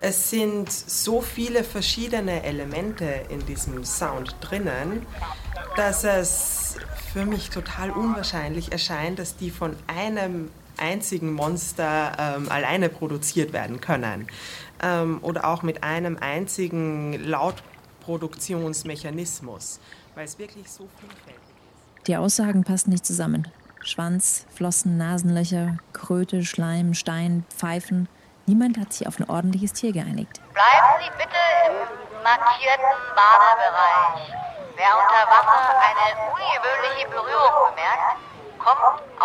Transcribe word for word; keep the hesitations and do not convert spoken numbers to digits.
Es sind so viele verschiedene Elemente in diesem Sound drinnen, dass es für mich total unwahrscheinlich erscheint, dass die von einem einzigen Monster ähm, alleine produziert werden können. Ähm, oder auch mit einem einzigen Lautproduktionsmechanismus, weil es wirklich so vielfältig ist. Die Aussagen passen nicht zusammen. Schwanz, Flossen, Nasenlöcher, Kröte, Schleim, Stein, Pfeifen. Niemand hat sich auf ein ordentliches Tier geeinigt. Bleiben Sie bitte im markierten Badebereich. Wer unter Wasser eine ungewöhnliche Berührung bemerkt, kommt